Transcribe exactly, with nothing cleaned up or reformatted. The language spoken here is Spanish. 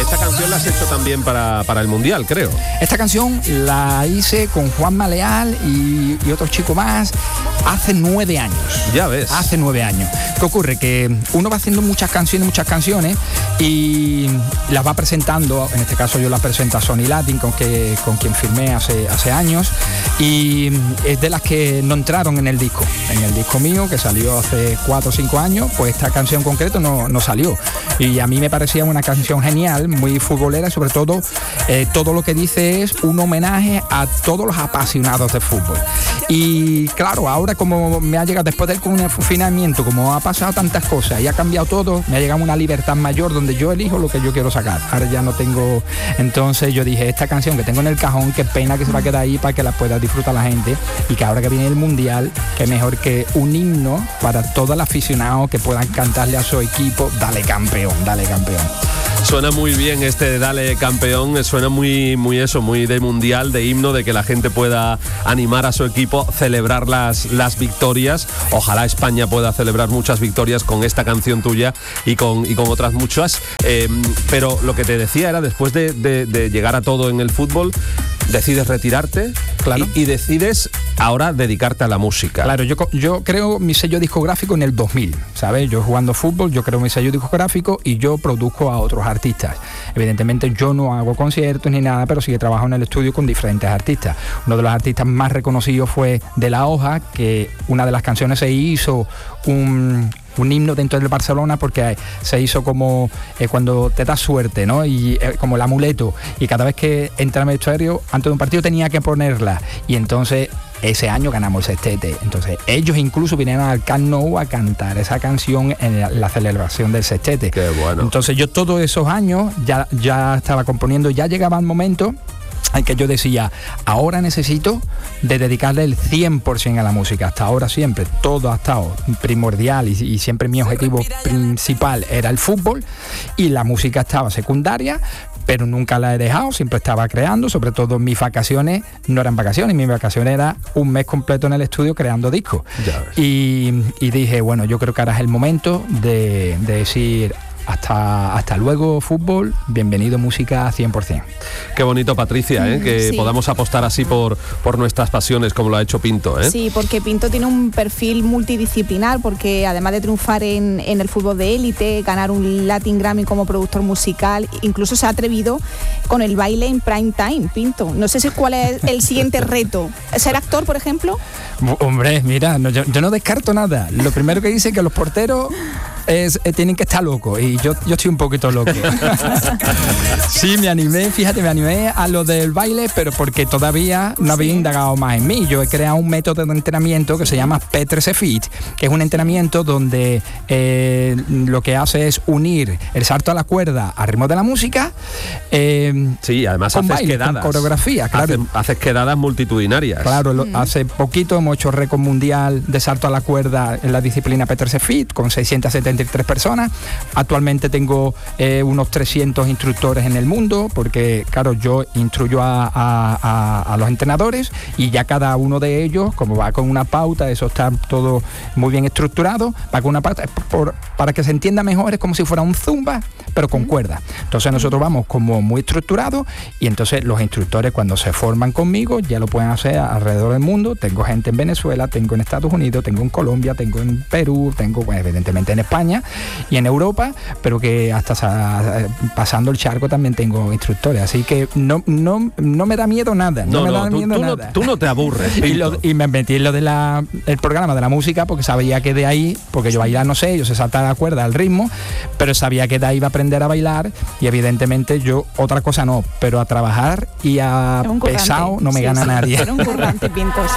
Esta canción la has hecho también para, para el Mundial, creo. Esta canción la hice con Juanma Leal y, y otro chico más hace nueve años. Ya ves. Hace nueve años. ¿Qué ocurre? Que uno va haciendo muchas canciones, muchas canciones y las va presentando. En este caso yo las presento a Sony Latin, con, que, con quien firmé hace, hace años, y es de las que no entraron en el disco. En el disco mío, que salió hace cuatro o cinco años, pues esta canción en concreto no, no salió. Y a mí me parecía una canción genial, muy futbolera, y sobre todo eh, todo lo que dice es un homenaje a todos los apasionados de fútbol. Y claro, ahora como me ha llegado después del confinamiento, como ha pasado tantas cosas y ha cambiado todo, me ha llegado una libertad mayor donde yo elijo lo que yo quiero sacar. Ahora ya no tengo... Entonces yo dije, esta canción que tengo en el cajón, qué pena que se va a quedar ahí para que la pueda disfrutar la gente, y que ahora que viene el Mundial, qué mejor que un himno para todo el aficionado que puedan cantarle a su equipo, dale campeón, dale campeón. Suena muy bien este Dale Campeón, suena muy, muy eso, muy de mundial, de himno, de que la gente pueda animar a su equipo, celebrar las, las victorias. Ojalá España pueda celebrar muchas victorias con esta canción tuya y con, y con otras muchas. Eh, pero lo que te decía era, después de, de, de llegar a todo en el fútbol, decides retirarte, claro, y, y decides ahora dedicarte a la música. Claro, yo, yo creo mi sello discográfico en el dos mil, ¿sabes? Yo jugando fútbol, yo creo mi sello discográfico y yo produzco a otros artistas. Evidentemente yo no hago conciertos ni nada, pero sí que trabajo en el estudio con diferentes artistas. Uno de los artistas más reconocidos fue De La Hoja, que una de las canciones se hizo un... un himno dentro del Barcelona, porque se hizo como eh, cuando te das suerte, ¿no? Y eh, como el amuleto, y cada vez que entraba en el vestuario antes de un partido tenía que ponerla, y entonces ese año ganamos el sextete. Entonces ellos incluso vinieron al Camp Nou a cantar esa canción en la, la celebración del sextete. Qué bueno. Entonces yo todos esos años ya, ya estaba componiendo, ya llegaba el momento en que yo decía, ahora necesito de dedicarle el cien por ciento a la música. Hasta ahora siempre, todo ha estado primordial y, y siempre mi objetivo principal era el fútbol, y la música estaba secundaria, pero nunca la he dejado, siempre estaba creando. Sobre todo mis vacaciones no eran vacaciones, mis vacaciones era un mes completo en el estudio creando discos. Y, y dije, bueno, yo creo que ahora es el momento de, de decir... Hasta, hasta luego fútbol, bienvenido música cien por ciento. Qué bonito, Patricia, ¿eh? que sí. podamos apostar así por, por nuestras pasiones, como lo ha hecho Pinto. ¿eh? Sí, porque Pinto tiene un perfil multidisciplinar, porque además de triunfar en, en el fútbol de élite, ganar un Latin Grammy como productor musical, incluso se ha atrevido con el baile en prime time, Pinto. No sé si cuál es el siguiente reto. ¿Ser actor, por ejemplo? Hombre, mira, no, yo, yo no descarto nada. Lo primero que dice es que los porteros es, eh, tienen que estar locos, y yo, yo estoy un poquito loco. Sí, me animé, fíjate, me animé a lo del baile, pero porque todavía no había indagado más en mí. Yo he creado un método de entrenamiento que se llama P trece Fit, que es un entrenamiento donde eh, lo que hace es unir el salto a la cuerda al ritmo de la música. Eh, sí, además con haces baile, quedadas. Con coreografía, claro. Haces, haces quedadas multitudinarias. Claro, lo, hace poquito hemos hecho récord mundial de salto a la cuerda en la disciplina P trece Fit con seiscientas setenta y tres personas. Actualmente tengo eh, unos trescientos instructores en el mundo, porque claro, yo instruyo a, a, a, a los entrenadores, y ya cada uno de ellos, como va con una pauta, eso está todo muy bien estructurado, va con una pauta, por, para que se entienda mejor, es como si fuera un zumba, pero con cuerda. Entonces nosotros vamos como muy estructurados, y entonces los instructores cuando se forman conmigo ya lo pueden hacer alrededor del mundo. Tengo gente en Venezuela, tengo en Estados Unidos, tengo en Colombia, tengo en Perú, tengo pues, evidentemente en España y en Europa, pero que hasta pasando el charco también tengo instructores, así que no, no, no me da miedo nada. No, no me no, da tú, miedo tú nada. No, tú no te aburres. y, lo, y me metí en lo de la el programa de la música, porque sabía que de ahí, porque yo bailar no sé, yo sé saltar la cuerda al ritmo, pero sabía que de ahí iba a aprender a bailar, y evidentemente yo otra cosa no, pero a trabajar y a pesado no me sí, gana sí. nadie. Era un currante, Pinto.